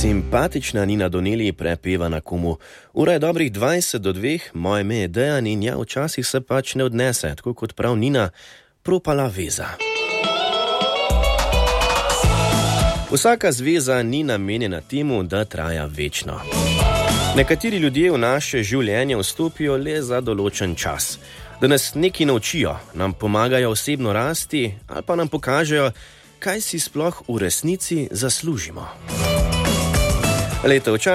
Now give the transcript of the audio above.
Simpatična Nina Doneli prepeva na Kumu. Ura je dobrih 20 do 2, moje ime je Dejan in ja, včasih se pač ne odnese, tako kot prav Nina, propala veza. Vsaka zveza ni namenjena temu, da traja večno. Nekateri ljudje v naše življenje vstopijo le za določen čas. Da nas nekaj naučijo, nam pomagajo osebno rasti ali pa nam pokažejo, kaj si sploh v resnici zaslužimo. Leto